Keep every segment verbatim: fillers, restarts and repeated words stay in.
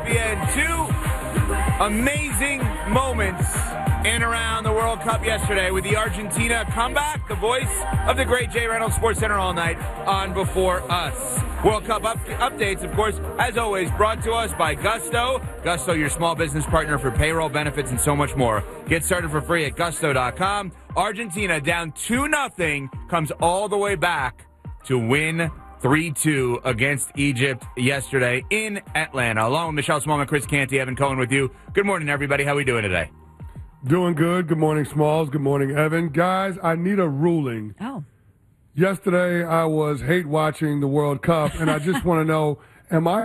We had two amazing moments in and around the World Cup yesterday with the Argentina comeback, the voice of the great Jay Reynolds Sports Center all night on Before Us. World Cup up- updates, of course, as always, brought to us by Gusto. Gusto, your small business partner for payroll, benefits, and so much more. Get started for free at gusto dot com. Argentina down two nothing comes all the way back to win three two against Egypt yesterday in Atlanta. Along with Michelle Smallman, Chris Canty, Evan Cohen with you. Good morning, everybody. How are we doing today? Doing good. Good morning, Smalls. Good morning, Evan. Guys, I need a ruling. Oh. Yesterday, I was hate watching the World Cup, and I just want to know, am I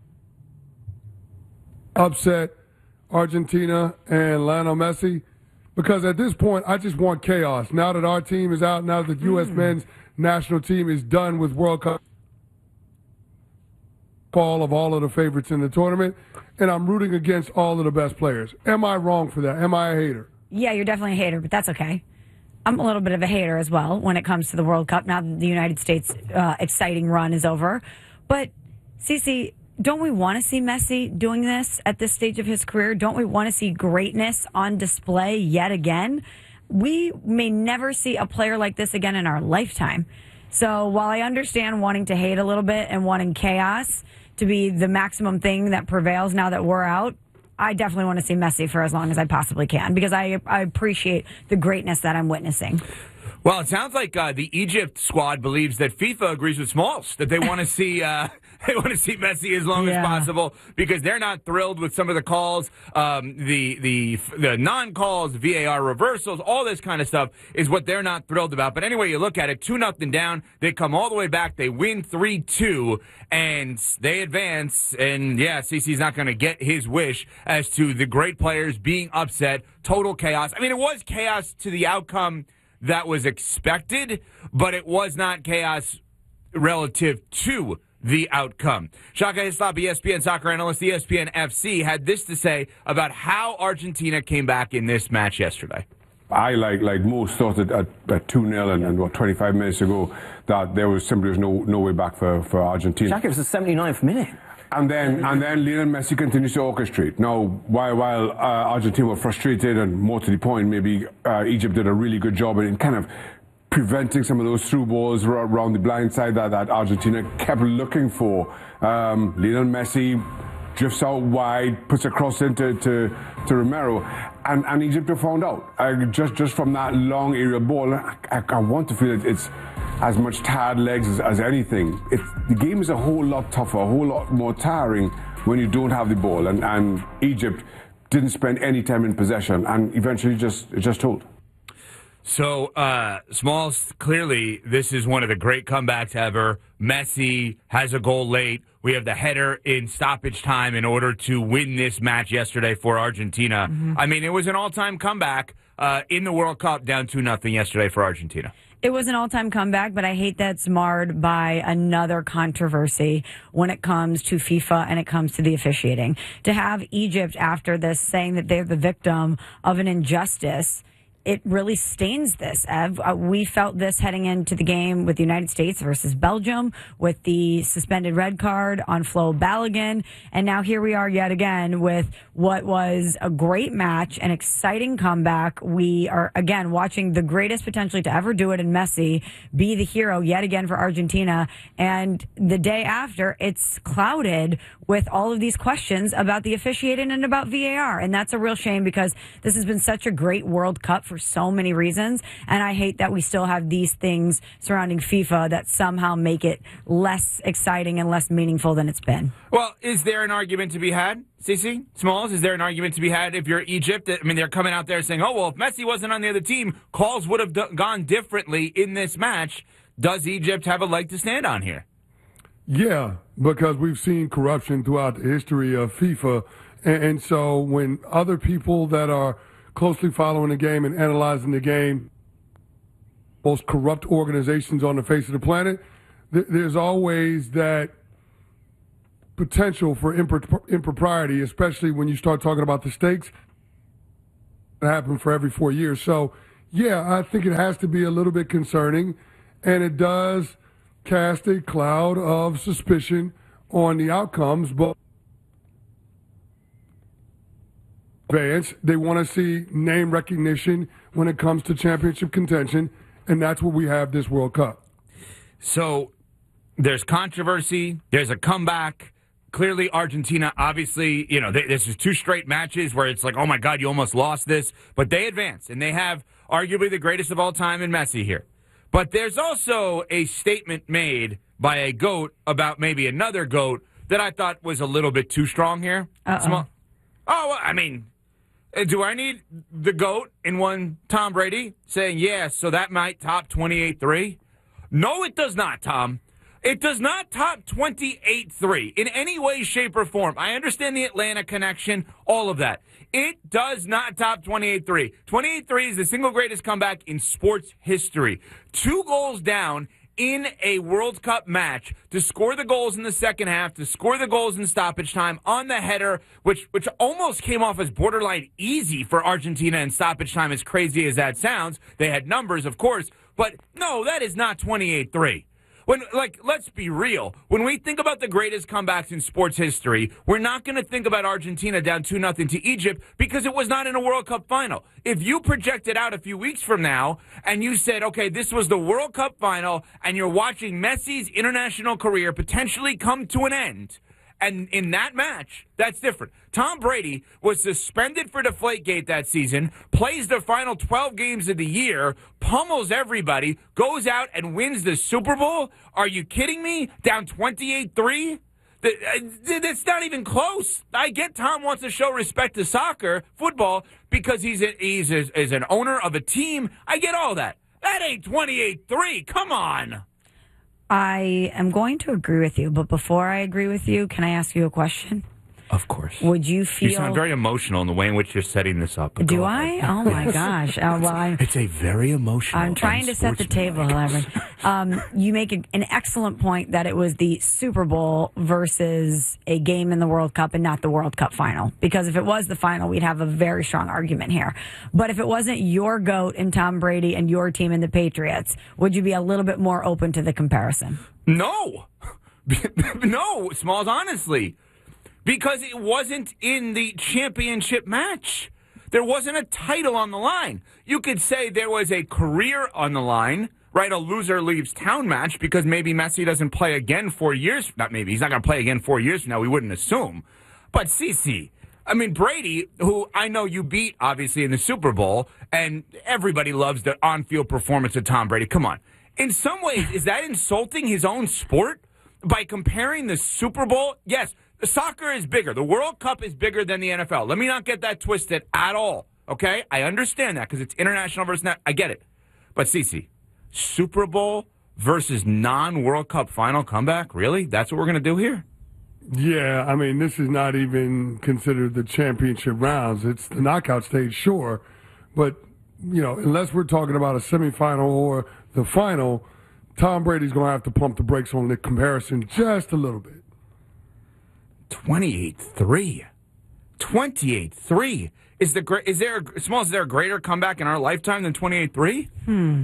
upset Argentina and Lionel Messi? Because at this point, I just want chaos. Now that our team is out, now that the U S Mm. men's national team is done with World Cup call of all of the favorites in the tournament, and I'm rooting against all of the best players. Am I wrong for that? Am I a hater? Yeah, you're definitely a hater, but that's okay. I'm a little bit of a hater as well when it comes to the World Cup, now that the United States' uh, exciting run is over. But, Cece, don't we want to see Messi doing this at this stage of his career? Don't we want to see greatness on display yet again? We may never see a player like this again in our lifetime. So while I understand wanting to hate a little bit and wanting chaos to be the maximum thing that prevails now that we're out, I definitely want to see Messi for as long as I possibly can because I, I appreciate the greatness that I'm witnessing. Well, it sounds like uh, the Egypt squad believes that FIFA agrees with Smalls, that they want to see uh, they want to see Messi as long Yeah. as possible because they're not thrilled with some of the calls, um, the the the non-calls, V A R reversals, all this kind of stuff is what they're not thrilled about. But anyway, you look at it, two nothing down, they come all the way back, they win three two, and they advance. And yeah, Cece's not going to get his wish as to the great players being upset, total chaos. I mean, it was chaos to the outcome that was expected, but it was not chaos relative to the outcome. Shaka Hislop, E S P N soccer analyst, E S P N F C, had this to say about how Argentina came back in this match yesterday. I, like like most, thought that at, at two nil and, and what, twenty-five minutes ago, that there was simply no no way back for, for Argentina. Jack, it was the seventy-ninth minute. And then and then Lionel Messi continues to orchestrate. Now, while while uh, Argentina were frustrated and more to the point, maybe uh, Egypt did a really good job in kind of preventing some of those through balls around the blind side that, that Argentina kept looking for. Um, Lionel Messi drifts out wide, puts a cross into to, to Romero, and, and Egypt have found out. Uh, just just from that long aerial ball, I, I, I want to feel that it's as much tired legs as, as anything. It, the game is a whole lot tougher, a whole lot more tiring when you don't have the ball, and, and Egypt didn't spend any time in possession, and eventually just just told. So, uh, Smalls, clearly this is one of the great comebacks ever. Messi has a goal late. We have the header in stoppage time in order to win this match yesterday for Argentina. Mm-hmm. I mean, it was an all-time comeback uh, in the World Cup, down two nothing yesterday for Argentina. It was an all-time comeback, but I hate that it's marred by another controversy when it comes to FIFA and it comes to the officiating. To have Egypt after this saying that they're the victim of an injustice, it really stains this, Ev. Uh, we felt this heading into the game with the United States versus Belgium with the suspended red card on Flo Balogun. And now here we are yet again with what was a great match, an exciting comeback. We are, again, watching the greatest potentially to ever do it in Messi be the hero yet again for Argentina. And the day after, it's clouded with all of these questions about the officiating and about V A R. And that's a real shame because this has been such a great World Cup for so many reasons, and I hate that we still have these things surrounding FIFA that somehow make it less exciting and less meaningful than it's been. Well, is there an argument to be had, Cece Smalls? Is there an argument to be had if you're Egypt? I mean, they're coming out there saying, oh, well, if Messi wasn't on the other team, calls would have d- gone differently in this match. Does Egypt have a leg to stand on here? Yeah, because we've seen corruption throughout the history of FIFA, and, and so when other people that are closely following the game and analyzing the game, most corrupt organizations on the face of the planet, th- there's always that potential for impro- impropriety, especially when you start talking about the stakes that happen for every four years. So, yeah, I think it has to be a little bit concerning, and it does cast a cloud of suspicion on the outcomes, but advance. They want to see name recognition when it comes to championship contention, and that's what we have this World Cup. So there's controversy. There's a comeback. Clearly, Argentina, obviously, you know, they, this is two straight matches where it's like, oh, my God, you almost lost this. But they advance, and they have arguably the greatest of all time in Messi here. But there's also a statement made by a GOAT about maybe another GOAT that I thought was a little bit too strong here. Small. Oh, well, I mean, do I need the GOAT in one Tom Brady saying, yeah, so that might top twenty-eight three? No, it does not, Tom. It does not top twenty-eight three in any way, shape, or form. I understand the Atlanta connection, all of that. It does not top twenty-eight three. twenty-eight three is the single greatest comeback in sports history. Two goals down in a World Cup match to score the goals in the second half, to score the goals in stoppage time on the header, which which almost came off as borderline easy for Argentina in stoppage time, as crazy as that sounds. They had numbers, of course, but no, that is not twenty-eight three. When, like, let's be real. When we think about the greatest comebacks in sports history, we're not going to think about Argentina down two nothing to Egypt because it was not in a World Cup final. If you projected out a few weeks from now and you said, okay, this was the World Cup final and you're watching Messi's international career potentially come to an end, and in that match, that's different. Tom Brady was suspended for Deflategate that season, plays the final twelve games of the year, pummels everybody, goes out and wins the Super Bowl. Are you kidding me? Down twenty-eight three? That's not even close. I get Tom wants to show respect to soccer, football, because he's a, he's a, is an owner of a team. I get all that. That ain't twenty-eight three. Come on. I am going to agree with you, but before I agree with you, can I ask you a question? Of course. Would you feel... You sound very emotional in the way in which you're setting this up. Do Go I? Ahead. Oh, my gosh. Uh, well, I'm, it's a very emotional... I'm trying to set the table, Evan. Um, you make a, an excellent point that it was the Super Bowl versus a game in the World Cup and not the World Cup final. Because if it was the final, we'd have a very strong argument here. But if it wasn't your GOAT and Tom Brady and your team and the Patriots, would you be a little bit more open to the comparison? No. No, Smalls, honestly. Because it wasn't in the championship match. There wasn't a title on the line. You could say there was a career on the line, right? A loser leaves town match because maybe Messi doesn't play again four years. Not maybe. He's not going to play again four years from now. We wouldn't assume. But Cece, I mean, Brady, who I know you beat, obviously, in the Super Bowl, and everybody loves the on-field performance of Tom Brady. Come on. In some ways, is that insulting his own sport by comparing the Super Bowl? Yes. Soccer is bigger. The World Cup is bigger than the N F L. Let me not get that twisted at all, okay? I understand that because it's international versus not. I get it. But, Cece, Super Bowl versus non-World Cup final comeback? Really? That's what we're going to do here? Yeah, I mean, this is not even considered the championship rounds. It's the knockout stage, sure. But, you know, unless we're talking about a semifinal or the final, Tom Brady's going to have to pump the brakes on the comparison just a little bit. twenty-eight three. twenty-eight three. Is the is there Smalls, is there a greater comeback in our lifetime than twenty-eight three? Hmm.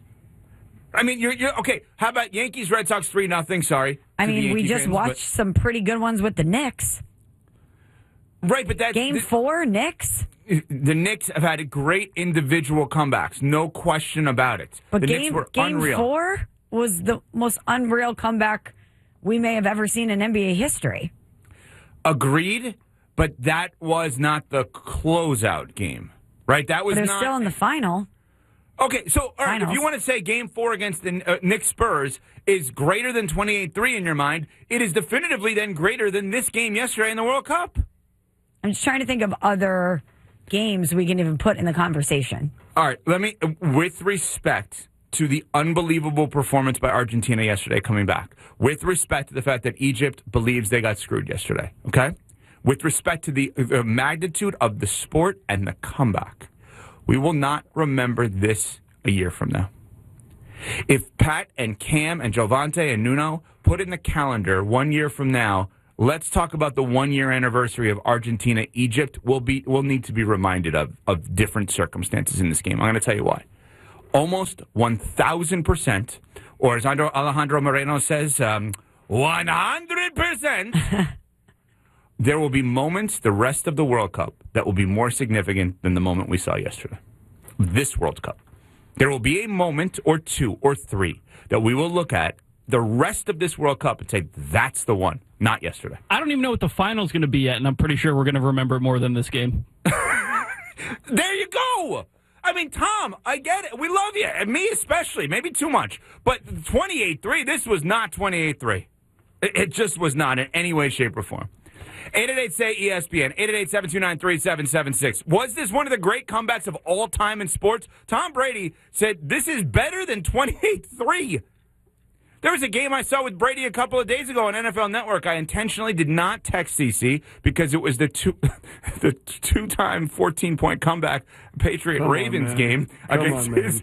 I mean, you're, you're okay. How about Yankees Red Sox three nothing? Sorry. I mean, we just fans, watched but... some pretty good ones with the Knicks. Right, but that game the, four, Knicks. The Knicks have had great individual comebacks, no question about it. But the game Knicks were game unreal. four was the most unreal comeback we may have ever seen in N B A history. Agreed, but that was not the closeout game, right? That was but not. still in the final. Okay, so all right, Finals. If you want to say Game Four against the uh, Knicks Spurs is greater than twenty-eight three in your mind, it is definitively then greater than this game yesterday in the World Cup. I'm just trying to think of other games we can even put in the conversation. All right, let me, with respect to the unbelievable performance by Argentina yesterday coming back, with respect to the fact that Egypt believes they got screwed yesterday, okay? With respect to the, the magnitude of the sport and the comeback, we will not remember this a year from now. If Pat and Cam and Jovante and Nuno put in the calendar one year from now, let's talk about the one-year anniversary of Argentina-Egypt, we'll, be, we'll need to be reminded of, of different circumstances in this game. I'm going to tell you why. Almost one thousand percent, or as Alejandro Moreno says, um, one hundred percent there will be moments the rest of the World Cup that will be more significant than the moment we saw yesterday. This World Cup. There will be a moment or two or three that we will look at the rest of this World Cup and say, that's the one, not yesterday. I don't even know what the final's going to be yet, and I'm pretty sure we're going to remember more than this game. There you go. I mean, Tom, I get it. We love you, and me especially, maybe too much. But twenty-eight three, this was not twenty-eight three. It, it just was not in any way, shape, or form. eight eight eight, S A Y, E S P N, eight eight eight, seven two nine, three seven seven six. Was this one of the great comebacks of all time in sports? Tom Brady said, this is better than twenty-eight three. There was a game I saw with Brady a couple of days ago on N F L Network. I intentionally did not text C C because it was the two, the two-time fourteen-point comeback Patriot-Ravens game Come against on, his.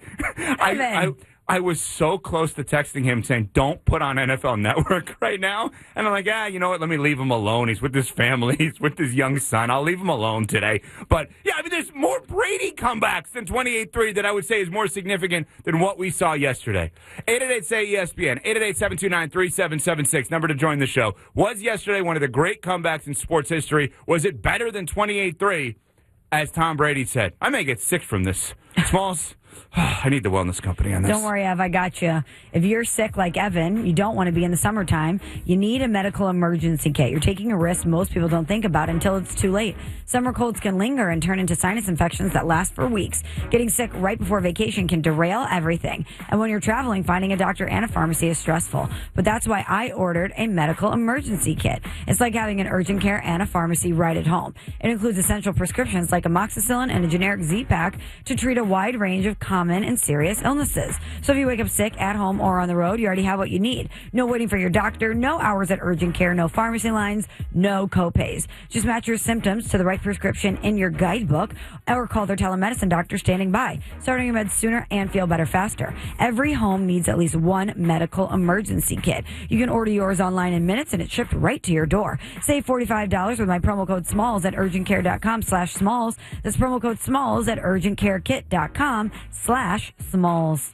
I, I, I was so close to texting him saying, don't put on N F L Network right now. And I'm like, ah, you know what? Let me leave him alone. He's with his family. He's with his young son. I'll leave him alone today. But, yeah, I mean, there's more Brady comebacks than twenty-eight three that I would say is more significant than what we saw yesterday. eight eight eight, S A Y, E S P N, eight eight eight, seven two nine, three seven seven six, number to join the show. Was yesterday one of the great comebacks in sports history? Was it better than twenty-eight three? As Tom Brady said, I may get sick from this. Smalls, I need the wellness company on this. Don't worry, Ev, I got you. If you're sick like Evan, you don't want to be in the summertime, you need a medical emergency kit. You're taking a risk most people don't think about until it's too late. Summer colds can linger and turn into sinus infections that last for weeks. Getting sick right before vacation can derail everything. And when you're traveling, finding a doctor and a pharmacy is stressful. But that's why I ordered a medical emergency kit. It's like having an urgent care and a pharmacy right at home. It includes essential prescriptions like amoxicillin and a generic Z-Pack to treat a wide range of common and serious illnesses. So if you wake up sick at home or on the road, you already have what you need. No waiting for your doctor, no hours at urgent care, no pharmacy lines, no copays. Just match your symptoms to the right prescription in your guidebook or call their telemedicine doctor standing by. Starting your meds sooner and feel better faster. Every home needs at least one medical emergency kit. You can order yours online in minutes and it's shipped right to your door. Save forty-five dollars with my promo code SMALLS at urgentcare.com slash SMALLS. That's promo code SMALLS at urgentcarekit.com slash SMALLS.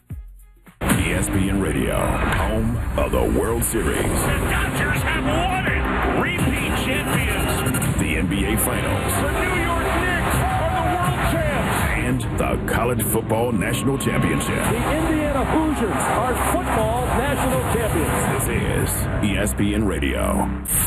E S P N Radio, home of the World Series. The Dodgers have won it. Repeat champions. The N B A Finals. The New York Knicks are the world champs. And the College Football National Championship. The Indiana Hoosiers are football national champions. This is E S P N Radio.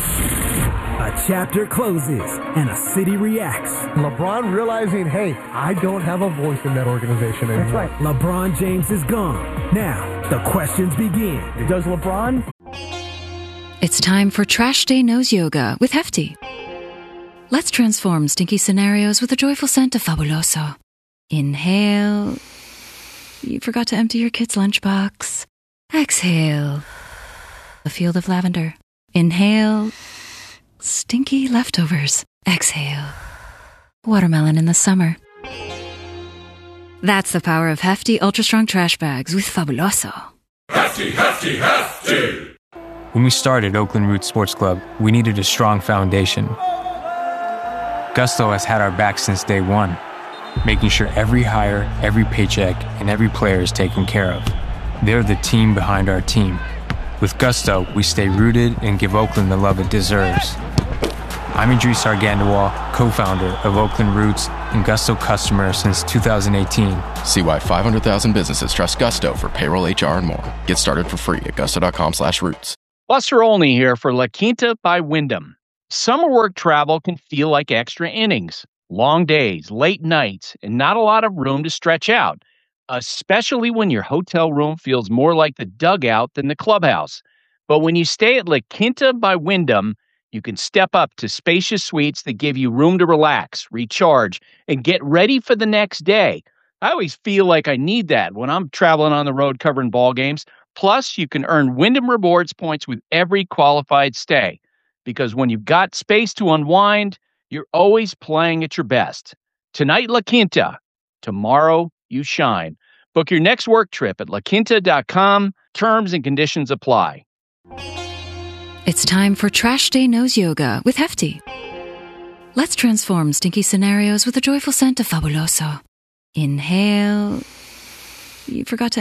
A chapter closes and a city reacts. LeBron realizing, hey, I don't have a voice in that organization anymore. That's right. LeBron James is gone. Now, the questions begin. Does LeBron? It's time for Trash Day Nose Yoga with Hefty. Let's transform stinky scenarios with a joyful scent of Fabuloso. Inhale. You forgot to empty your kid's lunchbox. Exhale. A field of lavender. Inhale. Stinky leftovers. Exhale. Watermelon in the summer. That's the power of Hefty Ultra Strong Trash Bags with Fabuloso. Hefty, hefty, hefty. When we started Oakland Roots Sports Club, we needed a strong foundation. Gusto has had our back since day one, making sure every hire, every paycheck, and every player is taken care of. They're the team behind our team. With Gusto, we stay rooted and give Oakland the love it deserves. I'm Idris Argandawal, co-founder of Oakland Roots and Gusto customer since two thousand eighteen. See why five hundred thousand businesses trust Gusto for payroll, H R, and more. Get started for free at gusto.com slash roots. Buster Olney here for La Quinta by Wyndham. Summer work travel can feel like extra innings. Long days, late nights, and not a lot of room to stretch out, especially when your hotel room feels more like the dugout than the clubhouse. But when you stay at La Quinta by Wyndham, you can step up to spacious suites that give you room to relax, recharge, and get ready for the next day. I always feel like I need that when I'm traveling on the road covering ball games. Plus, you can earn Wyndham Rewards points with every qualified stay. Because when you've got space to unwind, you're always playing at your best. Tonight, La Quinta. Tomorrow, you shine. Book your next work trip at la quinta dot com. Terms and conditions apply. It's time for Trash Day Nose Yoga with Hefty. Let's transform stinky scenarios with a joyful scent of Fabuloso. Inhale. You forgot to